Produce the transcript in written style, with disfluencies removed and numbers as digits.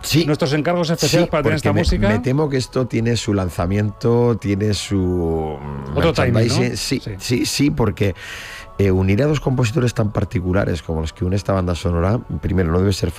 nuestros encargos especiales para tener esta música. Me temo que esto tiene su lanzamiento, tiene su otro timing, ¿no? Sí, porque unir a dos compositores tan particulares como los que une esta banda sonora, primero, no debe ser